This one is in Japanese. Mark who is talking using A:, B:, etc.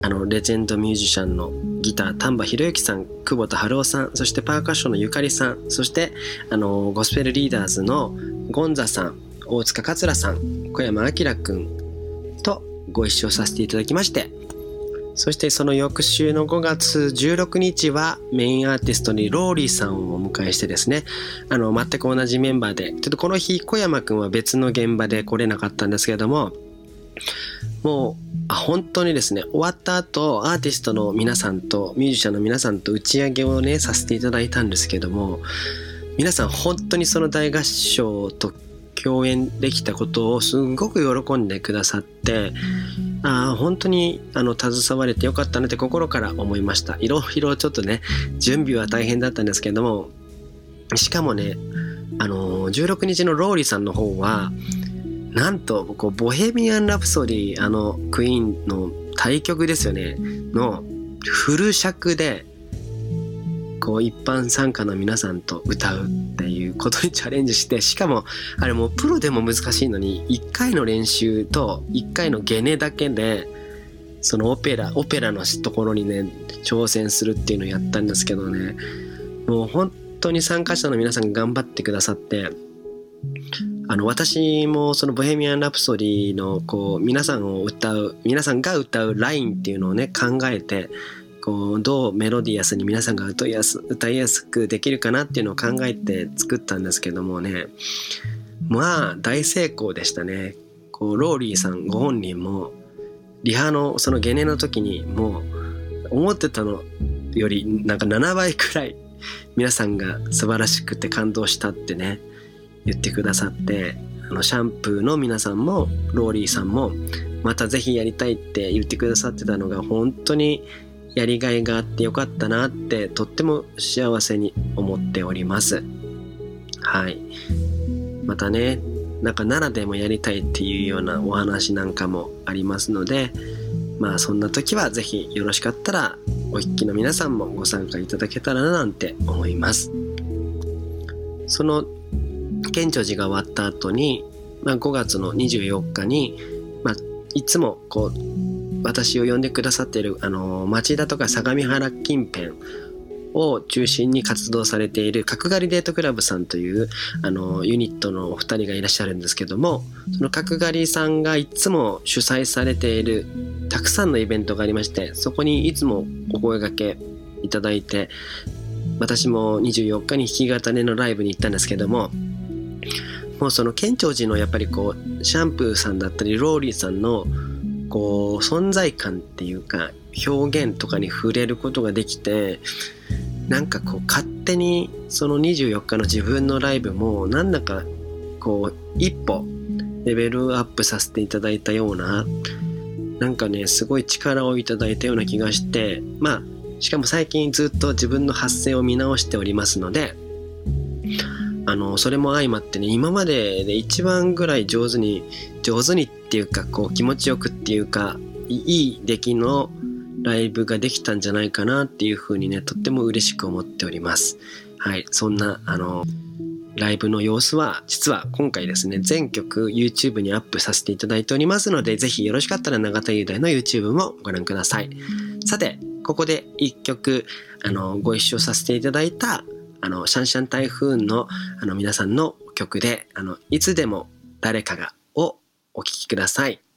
A: レジェンドミュージシャンのギター丹波裕之さん、久保田春夫さん、そしてパーカッションのゆかりさん、そしてゴスペルリーダーズのゴンザさん、大塚桂さん、小山明くんとご一緒させていただきまして、そしてその翌週の5月16日はメインアーティストにローリーさんをお迎えしてですね、全く同じメンバーで、ちょっとこの日小山くんは別の現場で来れなかったんですけれども、もう本当にですね、終わった後アーティストの皆さんとミュージシャンの皆さんと打ち上げをねさせていただいたんですけども、皆さん本当にその大合唱と共演できたことをすごく喜んでくださって、本当に携われてよかったなって心から思いました。いろいろちょっとね準備は大変だったんですけども、しかもね16日のローリーさんの方はなんとボヘミアン・ラプソディ、クイーンの大曲ですよねのフル尺で一般参加の皆さんと歌うっていうことにチャレンジして、しかもあれもうプロでも難しいのに1回の練習と1回のゲネだけでそのオペラのところにね挑戦するっていうのをやったんですけどね、もう本当に参加者の皆さんが頑張ってくださって、私もそのボヘミアン・ラプソディの皆さんが歌うラインっていうのをね考えて、どうメロディアスに皆さんが歌いやすくできるかなっていうのを考えて作ったんですけどもね、まあ大成功でしたね。ローリーさんご本人もリハのそのゲネの時にもう思ってたのよりなんか7倍くらい皆さんが素晴らしくて感動したってね言ってくださって、シャンプーの皆さんもローリーさんもまたぜひやりたいって言ってくださってたのが本当にやりがいがあってよかったなってとっても幸せに思っております。はい。またね、なんか奈良でもやりたいっていうようなお話なんかもありますので、まあそんな時はぜひよろしかったらお聞きの皆さんもご参加いただけたらななんて思います。その建長寺が終わった後に、5月の24日に、いつも私を呼んでくださっている町田とか相模原近辺を中心に活動されている角刈りデートクラブさんというユニットのお二人がいらっしゃるんですけども、その角刈りさんがいつも主催されているたくさんのイベントがありまして、そこにいつもお声掛けいただいて、私も24日に弾き語りのライブに行ったんですけども、もうその建長寺のやっぱりシャンプーさんだったりローリーさんの存在感っていうか表現とかに触れることができて、なんか勝手にその24日の自分のライブもなんだか一歩レベルアップさせていただいたような、なんかねすごい力をいただいたような気がして、しかも最近ずっと自分の発声を見直しておりますので、それも相まってね、今までで一番ぐらい上手にっていうか気持ちよくっていうかいい出来のライブができたんじゃないかなっていう風にねとっても嬉しく思っております。はい、そんなライブの様子は実は今回ですね全曲 YouTube にアップさせていただいておりますので、ぜひよろしかったら永田雄大の YouTube もご覧ください。さてここで一曲ご一緒させていただいたシャンシャン台風の皆さんの曲でいつでも誰かがをお聴きください。